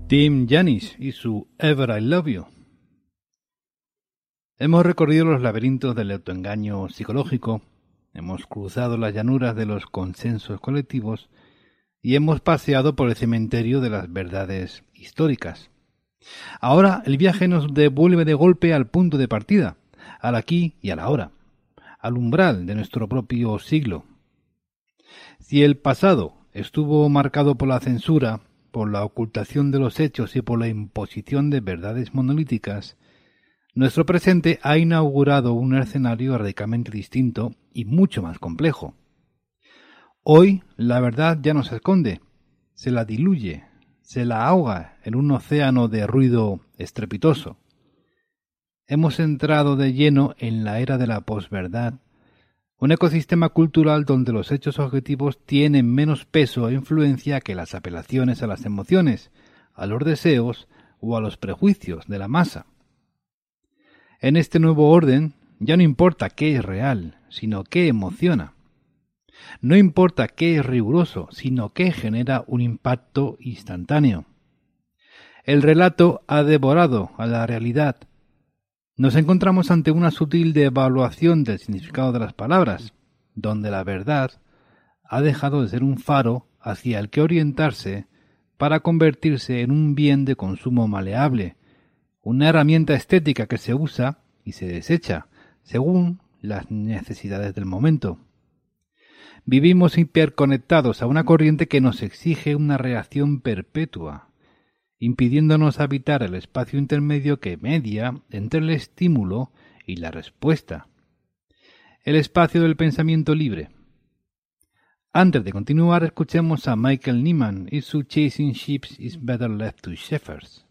Tim Janis y su Ever I Love You. Hemos recorrido los laberintos del autoengaño psicológico, hemos cruzado las llanuras de los consensos colectivos y hemos paseado por el cementerio de las verdades históricas. Ahora el viaje nos devuelve de golpe al punto de partida, al aquí y al ahora, al umbral de nuestro propio siglo. Si el pasado estuvo marcado por la censura, por la ocultación de los hechos y por la imposición de verdades monolíticas, nuestro presente ha inaugurado un escenario radicalmente distinto y mucho más complejo. Hoy la verdad ya no se esconde, se la diluye, se la ahoga en un océano de ruido estrepitoso. Hemos entrado de lleno en la era de la posverdad, un ecosistema cultural donde los hechos objetivos tienen menos peso e influencia que las apelaciones a las emociones, a los deseos o a los prejuicios de la masa. En este nuevo orden ya no importa qué es real, sino qué emociona. No importa qué es riguroso, sino qué genera un impacto instantáneo. El relato ha devorado a la realidad. Nos encontramos ante una sutil devaluación del significado de las palabras, donde la verdad ha dejado de ser un faro hacia el que orientarse para convertirse en un bien de consumo maleable, una herramienta estética que se usa y se desecha según las necesidades del momento. Vivimos hiperconectados a una corriente que nos exige una reacción perpetua, impidiéndonos habitar el espacio intermedio que media entre el estímulo y la respuesta, el espacio del pensamiento libre. Antes de continuar, escuchemos a Michael Nyman y su Chasing Ships is Better Left to Shepherds.